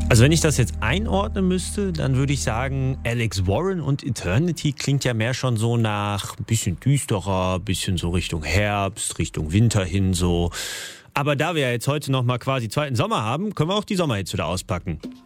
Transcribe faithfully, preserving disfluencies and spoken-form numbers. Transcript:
Also wenn ich das jetzt einordnen müsste, dann würde ich sagen, Alex Warren und Eternity klingt ja mehr schon so nach ein bisschen düsterer, ein bisschen so Richtung Herbst, Richtung Winter hin so. Aber da wir ja jetzt heute noch mal quasi zweiten Sommer haben, können wir auch die Sommerhits wieder auspacken.